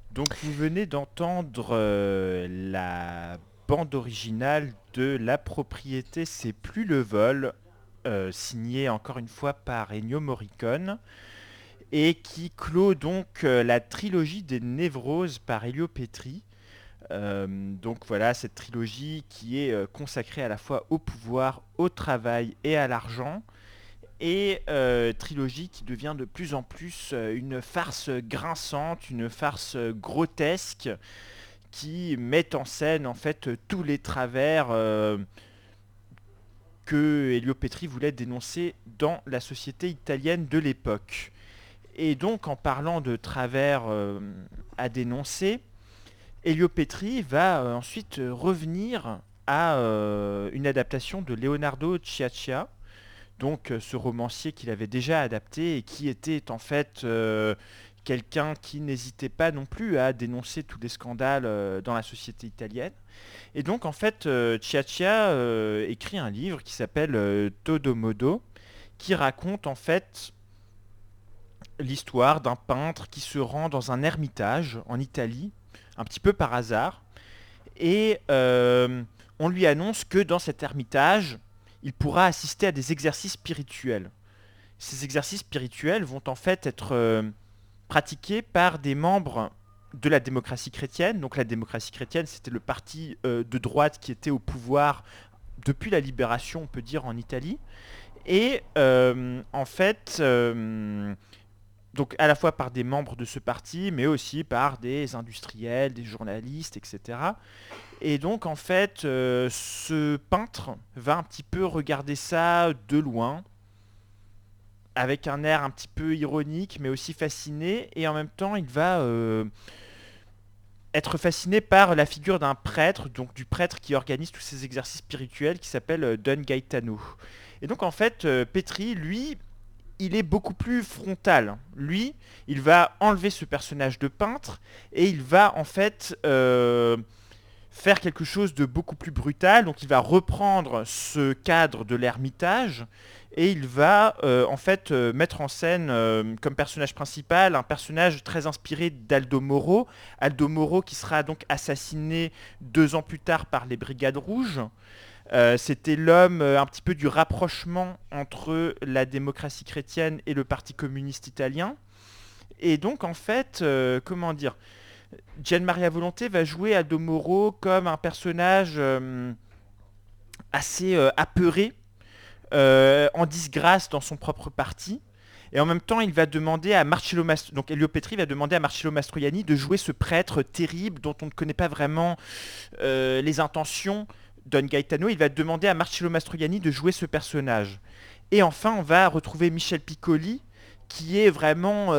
Donc vous venez d'entendre la bande originale de La propriété c'est plus le vol, signée encore une fois par Ennio Morricone, et qui clôt donc la trilogie des Névroses par Elio Petri. Donc voilà, cette trilogie qui est consacrée à la fois au pouvoir, au travail et à l'argent, et trilogie qui devient de plus en plus une farce grinçante, une farce grotesque, qui met en scène en fait tous les travers que Elio Petri voulait dénoncer dans la société italienne de l'époque. Et donc en parlant de travers à dénoncer, Elio Petri va ensuite revenir à une adaptation de Leonardo Ciaccia, donc ce romancier qu'il avait déjà adapté et qui était en fait quelqu'un qui n'hésitait pas non plus à dénoncer tous les scandales dans la société italienne. Et donc en fait Ciaccia écrit un livre qui s'appelle Todo Modo, qui raconte en fait l'histoire d'un peintre qui se rend dans un ermitage en Italie, un petit peu par hasard, et on lui annonce que dans cet ermitage, il pourra assister à des exercices spirituels. Ces exercices spirituels vont en fait être pratiqués par des membres de la démocratie chrétienne. Donc la démocratie chrétienne, c'était le parti de droite qui était au pouvoir depuis la libération, on peut dire, en Italie. Et en fait, donc à la fois par des membres de ce parti, mais aussi par des industriels, des journalistes, etc. Et donc en fait, ce peintre va un petit peu regarder ça de loin, avec un air un petit peu ironique, mais aussi fasciné, et en même temps, il va être fasciné par la figure d'un prêtre, donc du prêtre qui organise tous ces exercices spirituels, qui s'appelle Don Gaetano. Et donc en fait, Petri, lui, il est beaucoup plus frontal. Lui, il va enlever ce personnage de peintre et il va en fait faire quelque chose de beaucoup plus brutal. Donc il va reprendre ce cadre de l'ermitage et il va en fait mettre en scène comme personnage principal un personnage très inspiré d'Aldo Moro. Aldo Moro qui sera donc assassiné 2 ans plus tard par les Brigades Rouges. C'était l'homme un petit peu du rapprochement entre la démocratie chrétienne et le Parti communiste italien. Et donc en fait, comment dire, Gian Maria Volonté va jouer Aldo Moro comme un personnage assez apeuré, en disgrâce dans son propre parti. Et en même temps, il va demander à Marcello donc Elio Petri va demander à Marcello Mastroianni de jouer ce prêtre terrible dont on ne connaît pas vraiment les intentions. Don Gaetano, il va demander à Marcello Mastroianni de jouer ce personnage. Et enfin, on va retrouver Michel Piccoli, qui est vraiment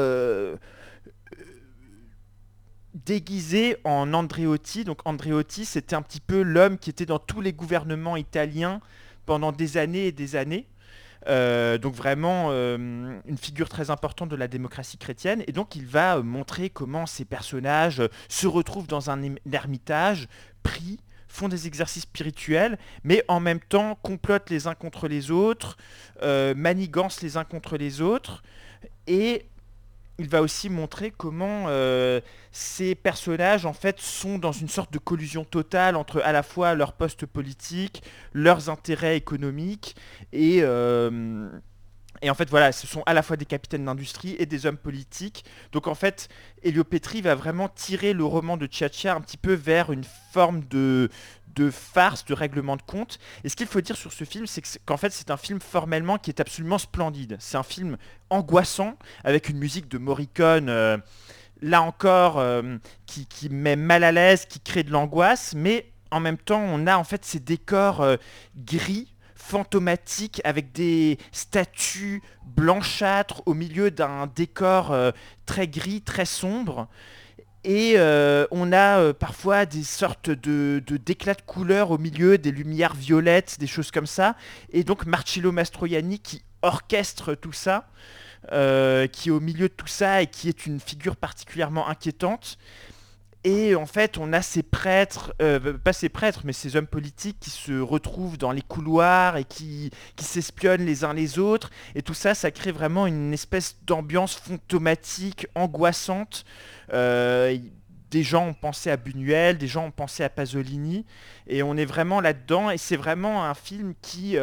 déguisé en Andreotti. Donc Andreotti, c'était un petit peu l'homme qui était dans tous les gouvernements italiens pendant des années et des années. Donc vraiment une figure très importante de la démocratie chrétienne. Et donc il va montrer comment ces personnages se retrouvent dans un ermitage, pris, font des exercices spirituels, mais en même temps complotent les uns contre les autres, manigancent les uns contre les autres. Et il va aussi montrer comment ces personnages en fait sont dans une sorte de collusion totale entre à la fois leur poste politique, leurs intérêts économiques et en fait, voilà, ce sont à la fois des capitaines d'industrie et des hommes politiques. Donc en fait, Elio Petri va vraiment tirer le roman de Ciaccia un petit peu vers une forme de farce, de règlement de compte. Et ce qu'il faut dire sur ce film, c'est qu'en fait, c'est un film formellement qui est absolument splendide. C'est un film angoissant, avec une musique de Morricone, là encore, qui met mal à l'aise, qui crée de l'angoisse, mais en même temps, on a en fait ces décors gris, fantomatique avec des statues blanchâtres au milieu d'un décor très gris, très sombre. Et on a parfois des sortes d'éclats de couleurs au milieu, des lumières violettes, des choses comme ça. Et donc Marcello Mastroianni qui orchestre tout ça, qui est au milieu de tout ça et qui est une figure particulièrement inquiétante. Et en fait, on a ces prêtres, pas ces prêtres, mais ces hommes politiques qui se retrouvent dans les couloirs et qui s'espionnent les uns les autres. Et tout ça, ça crée vraiment une espèce d'ambiance fantomatique, angoissante. Euh, des gens ont pensé à Buñuel, des gens ont pensé à Pasolini, et on est vraiment là-dedans, et c'est vraiment un film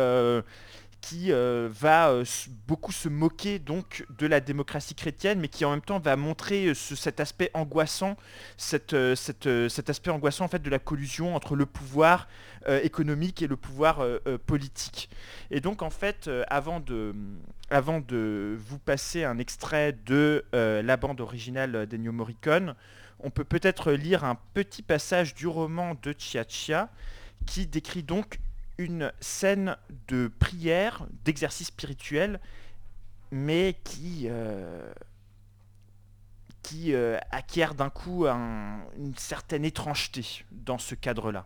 qui va beaucoup se moquer donc de la démocratie chrétienne, mais qui en même temps va montrer cet aspect angoissant, cet aspect angoissant en fait de la collusion entre le pouvoir économique et le pouvoir politique. Et donc en fait, avant de vous passer un extrait de la bande originale d'Ennio Morricone, on peut peut-être lire un petit passage du roman de Ciaccia qui décrit donc une scène de prière, d'exercice spirituel, mais qui acquiert d'un coup une certaine étrangeté dans ce cadre-là.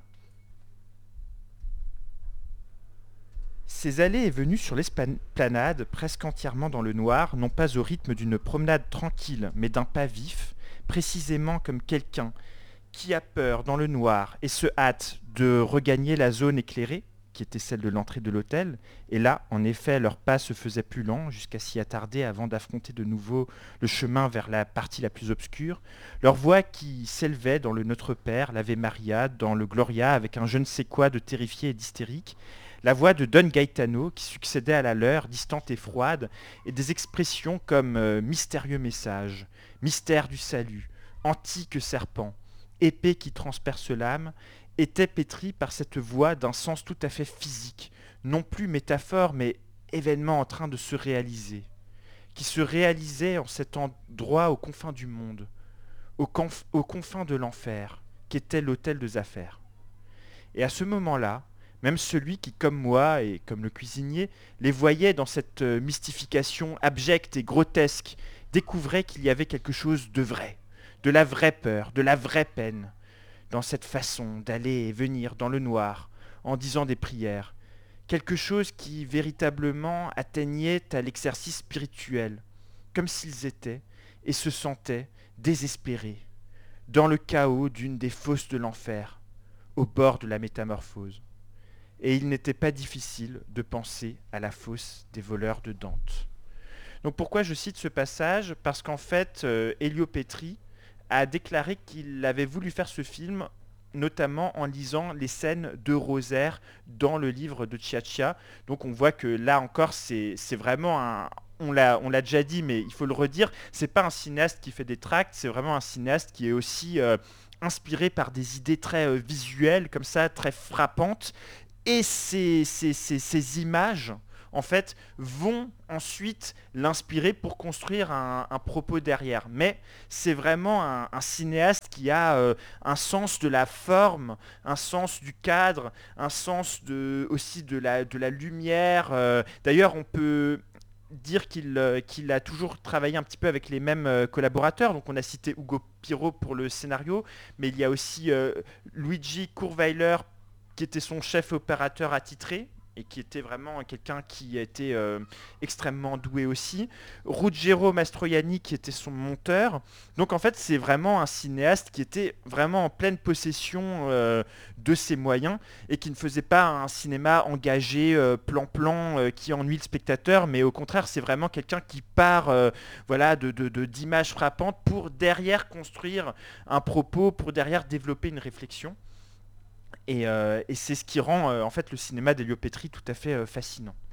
Ces allées et venues sur l'esplanade, presque entièrement dans le noir, non pas au rythme d'une promenade tranquille, mais d'un pas vif, précisément comme quelqu'un qui a peur dans le noir et se hâte de regagner la zone éclairée, qui était celle de l'entrée de l'hôtel, et là, en effet, leurs pas se faisaient plus lents jusqu'à s'y attarder avant d'affronter de nouveau le chemin vers la partie la plus obscure, leur voix qui s'élevait dans le Notre Père, l'Ave Maria, dans le Gloria, avec un je ne sais quoi de terrifié et d'hystérique, la voix de Don Gaetano qui succédait à la leur, distante et froide, et des expressions comme mystérieux message, mystère du salut, antique serpent, épée qui transperce l'âme, était pétrie par cette voix d'un sens tout à fait physique, non plus métaphore, mais événement en train de se réaliser, qui se réalisait en cet endroit aux confins du monde, aux confins de l'enfer, qu'était l'hôtel de Zafer. Et à ce moment-là, même celui qui, comme moi et comme le cuisinier, les voyait dans cette mystification abjecte et grotesque, découvrait qu'il y avait quelque chose de vrai, de la vraie peur, de la vraie peine, dans cette façon d'aller et venir dans le noir, en disant des prières, quelque chose qui véritablement atteignait à l'exercice spirituel, comme s'ils étaient et se sentaient désespérés, dans le chaos d'une des fosses de l'enfer, au bord de la métamorphose. Et il n'était pas difficile de penser à la fosse des voleurs de Dante. Donc pourquoi je cite ce passage ? Parce qu'en fait, Elio Petri a déclaré qu'il avait voulu faire ce film notamment en lisant les scènes de Rosaire dans le livre de Ciaccia. Donc on voit que là encore, c'est vraiment un... On l'a déjà dit, mais il faut le redire, c'est pas un cinéaste qui fait des tracts, c'est vraiment un cinéaste qui est aussi inspiré par des idées très visuelles, comme ça, très frappantes. Et ces images, en fait, vont ensuite l'inspirer pour construire un propos derrière. Mais c'est vraiment un cinéaste qui a un sens de la forme, un sens du cadre, un sens aussi de la lumière. D'ailleurs, on peut dire qu'il a toujours travaillé un petit peu avec les mêmes collaborateurs. Donc on a cité Ugo Pirro pour le scénario, mais il y a aussi Luigi Kurweiler qui était son chef opérateur attitré et qui était vraiment quelqu'un qui était extrêmement doué aussi. Ruggero Mastroianni qui était son monteur. Donc en fait c'est vraiment un cinéaste qui était vraiment en pleine possession de ses moyens et qui ne faisait pas un cinéma engagé plan-plan qui ennuie le spectateur, mais au contraire c'est vraiment quelqu'un qui part voilà, d'images frappantes pour derrière construire un propos, pour derrière développer une réflexion. Et c'est ce qui rend en fait le cinéma d'Elio Petri tout à fait fascinant.